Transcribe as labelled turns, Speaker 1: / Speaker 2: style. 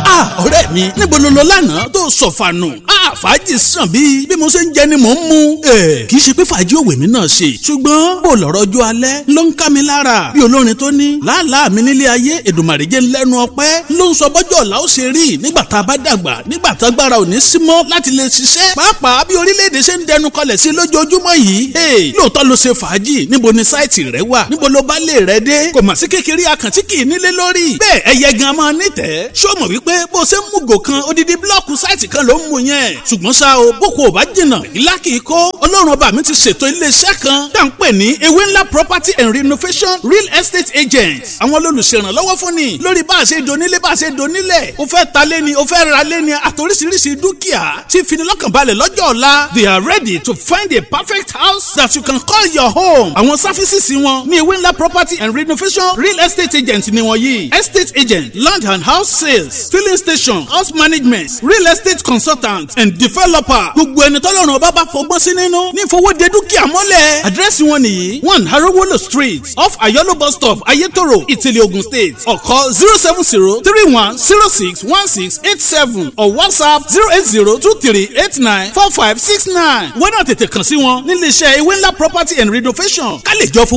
Speaker 1: ọ̀rẹ́ mi níbo ló lọ lánàá tó sọ̀fànù? Fàájì sàn bí mo ṣe ń jẹ ni mò ń mu. Kì í ṣe pé fàájì òwe mi náà ṣe, ṣùgbọ́n bó lọ́rọ̀ ọjọ́ alẹ́ ló ń ká mi lára. Bí olórin tó ní làálàá mi nílé ayé Èdùmàrè jẹ́ lẹ́nu ọpẹ́ ló ń sọ bọ́jọ́ ọ̀la ó ṣe rí nígbà tá a bá dàgbà, nígbà tá agbára ò ní sí mọ́ láti lè ṣiṣẹ́. Pàápàá bí orílẹ̀-èdè ṣe ń dẹnu kọlẹ̀ sí lójoojúmọ́ yìí. Lóòótọ́ ló ṣe fàájì, níbo ni sáìtì rẹ wà, níbo ló bá lè rẹ dé. Kò mà sí kékeré akàntí kì í nílé lórí. Bẹ́ẹ̀ ẹyẹ gan máa nítẹ̀ẹ́. Ṣó mọ̀ wípé bó ṣe ń mú gò kan odidi blọ́ọ̀kù sáìtì kan ló ń mu yẹn. Ṣùgbọ́n ṣá o boko ò bá jìnnà ìlà kì í kó. Ọlọ́run ọba mi ti ṣètò iléeṣẹ́ kan tá à ń pè ní ewé ńlá property and renovation real estate agents. Àwọn olùṣèrànlọ́wọ́ fún ni lórí bá a ṣe donílé bá a ṣe donílẹ̀. O fẹ́ ta lé ni, o fẹ́ ra lé ni, àtòríṣiríṣi dúkìá tí finilọ́kànbalẹ̀ lọ́jọ́ ọ̀la. They are ready to find a perfect house that you can call your home. Àwọn sáfísìsì wọn ní ewé ńlá property and renovation real estate agents ni wọ́n yìí. Estate agent, land and house sales, filling station, house management, real estate consultant and developer. Gbogbo ẹni tọ́lọ́run ọba bá fọgbọ́n sí nínú ní ìfowóde dúkìá mọ́lẹ̀. Àdírẹ́sì wọn nìyí 1 Harowolo street off Ayolo bus stop Ayetoro Ìtìlẹ̀ Ogun State. Call 07031061687 or WhatsApp 08023894569. Wọ́n náà tètè kàn sí wọn nílé iṣẹ́ ewé ńlá property and renovation ká lè jọ fún